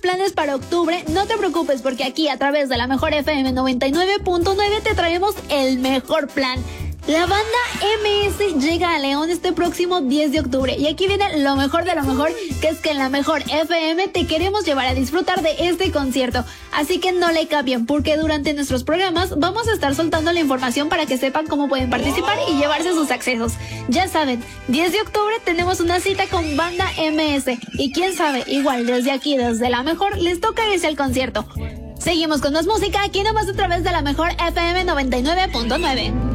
planes para octubre, no te preocupes porque aquí a través de la mejor FM 99.9 te traemos el mejor plan. La banda MS llega a León este próximo 10 de octubre y aquí viene lo mejor de lo mejor, que es que en la mejor FM te queremos llevar a disfrutar de este concierto. Así que no le cambien porque durante nuestros programas vamos a estar soltando la información para que sepan cómo pueden participar y llevarse sus accesos. Ya saben, 10 de octubre tenemos una cita con banda MS y quién sabe, igual desde aquí, desde la mejor, les toca irse al concierto. Seguimos con más música aquí nomás a través de la mejor FM 99.9.